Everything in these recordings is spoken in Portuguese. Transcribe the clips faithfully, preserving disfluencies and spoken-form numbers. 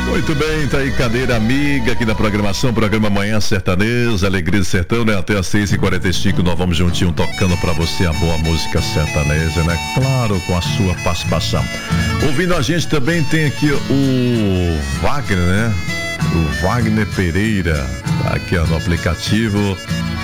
Muito bem, tá aí Cadeira Amiga aqui na programação, programa Manhã Sertaneja, Alegria do Sertão, né? Até às seis e quarenta e cinco nós vamos juntinho tocando pra você a boa música sertaneja, né? Claro, com a sua participação. Ouvindo a gente também tem aqui o Wagner, né? O Wagner Pereira, tá aqui ó, no aplicativo.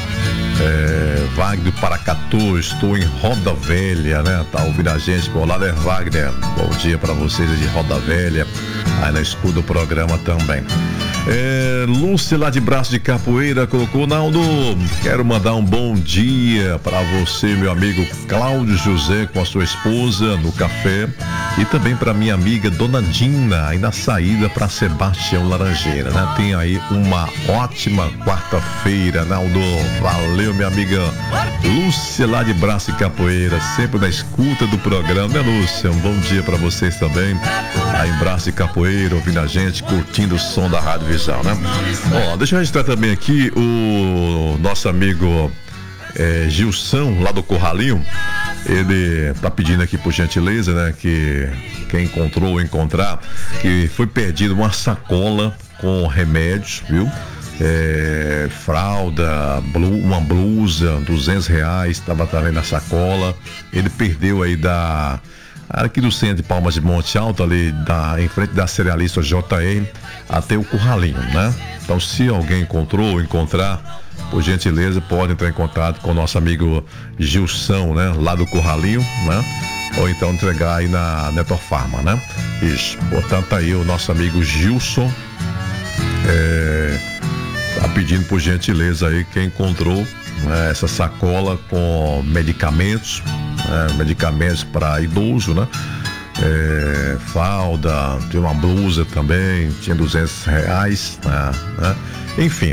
É, Wagner Paracatu, estou em Roda Velha, né? Tá ouvindo a gente por lá, né, Wagner? Bom dia pra vocês de Roda Velha, aí na escuta do programa também. É, Lúcia lá de Braço de Capoeira colocou: Naldo, quero mandar um bom dia pra você, meu amigo Cláudio José, com a sua esposa no café, e também pra minha amiga Dona Dina, aí na saída pra Sebastião Laranjeira, né? Tem aí uma ótima quarta-feira, Naldo. Valeu, minha amiga Lúcia lá de Braço de Capoeira, sempre na escuta do programa, né, Lúcia? Um bom dia pra vocês também, aí em Braço de Capoeira, ouvindo a gente, curtindo o som da Rádio Visão, né? Ó, deixa eu registrar também aqui o nosso amigo é, Gilson, lá do Curralinho. Ele tá pedindo aqui, por gentileza, né, que quem encontrou ou encontrar, que foi perdido uma sacola com remédios, viu? É, fralda, blu, uma blusa, duzentos reais, estava também na sacola. Ele perdeu aí da aqui do centro de Palmas de Monte Alto, ali da, em frente da cerealista J E até o Curralinho, né? Então, se alguém encontrou ou encontrar, por gentileza, pode entrar em contato com o nosso amigo Gilson, né? Lá do Curralinho, né? Ou então entregar aí na Netofarma, né? Isso. Portanto, aí o nosso amigo Gilson é, tá pedindo por gentileza aí quem encontrou, né, essa sacola com medicamentos, né, medicamentos para idoso, né? É, fralda, tinha uma blusa também, tinha duzentos reais, né, né? Enfim.